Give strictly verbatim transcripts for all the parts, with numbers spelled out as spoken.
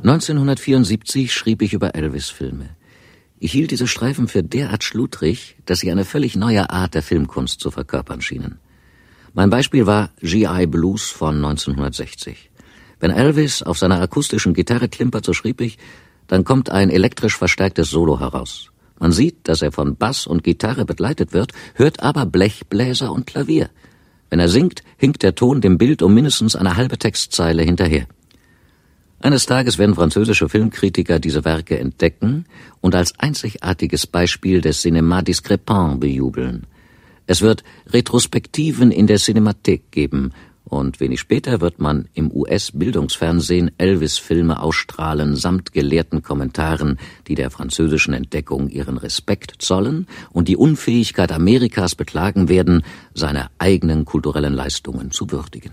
neunzehnhundertvierundsiebzig schrieb ich über Elvis-Filme. Ich hielt diese Streifen für derart schludrig, dass sie eine völlig neue Art der Filmkunst zu verkörpern schienen. Mein Beispiel war G I Blues von neunzehnhundertsechzig. Wenn Elvis auf seiner akustischen Gitarre klimpert, so schrieb ich, dann kommt ein elektrisch verstärktes Solo heraus. Man sieht, dass er von Bass und Gitarre begleitet wird, hört aber Blechbläser und Klavier. Wenn er singt, hinkt der Ton dem Bild um mindestens eine halbe Textzeile hinterher. Eines Tages werden französische Filmkritiker diese Werke entdecken und als einzigartiges Beispiel des Cinéma discrépant bejubeln. Es wird Retrospektiven in der Cinemathek geben und wenig später wird man im U S-Bildungsfernsehen Elvis-Filme ausstrahlen samt gelehrten Kommentaren, die der französischen Entdeckung ihren Respekt zollen und die Unfähigkeit Amerikas beklagen werden, seine eigenen kulturellen Leistungen zu würdigen.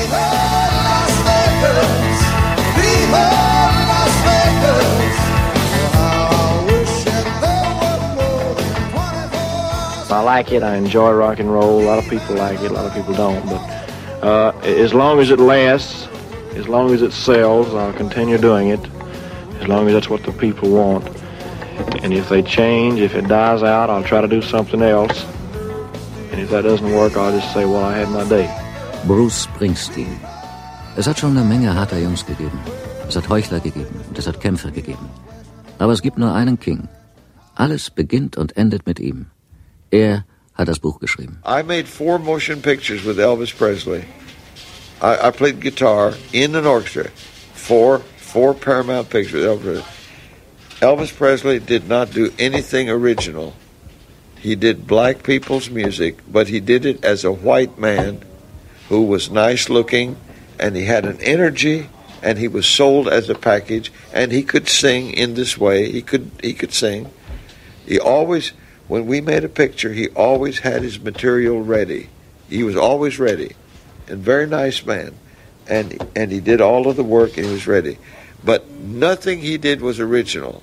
I like it. I enjoy rock and roll. A lot of people like it. A lot of people don't. But uh, as long as it lasts, as long as it sells, I'll continue doing it. As long as that's what the people want. And if they change, if it dies out, I'll try to do something else. And if that doesn't work, I'll just say, well, I had my day. Bruce Springsteen. Es hat schon eine Menge harter Jungs gegeben. Es hat Heuchler gegeben und es hat Kämpfer gegeben. Aber es gibt nur einen King. Alles beginnt und endet mit ihm. Er hat das Buch geschrieben. I made four motion pictures with Elvis Presley. I, I played guitar in an orchestra. Four, four Paramount pictures with Elvis. Elvis Presley did not do anything original. He did black people's music, but he did it as a white man who was nice looking, and he had an energy, and he was sold as a package, and he could sing in this way. He could he could sing. He always, when we made a picture, he always had his material ready. He was always ready, and very nice man, and and he did all of the work, and he was ready. But nothing he did was original.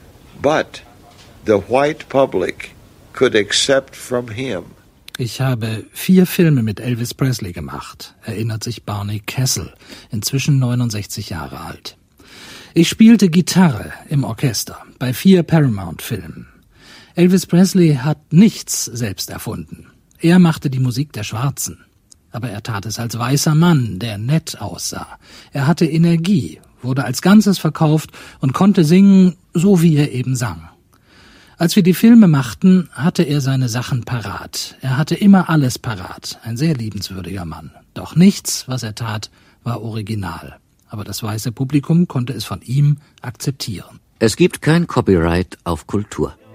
But the white public could accept from him. Ich habe vier Filme mit Elvis Presley gemacht, erinnert sich Barney Kessel, inzwischen neunundsechzig Jahre alt. Ich spielte Gitarre im Orchester bei vier Paramount-Filmen. Elvis Presley hat nichts selbst erfunden. Er machte die Musik der Schwarzen. Aber er tat es als weißer Mann, der nett aussah. Er hatte Energie, wurde als Ganzes verkauft und konnte singen, so wie er eben sang. Als wir die Filme machten, hatte er seine Sachen parat. Er hatte immer alles parat. Ein sehr liebenswürdiger Mann. Doch nichts, was er tat, war original. Aber das weiße Publikum konnte es von ihm akzeptieren. Es gibt kein Copyright auf Kultur.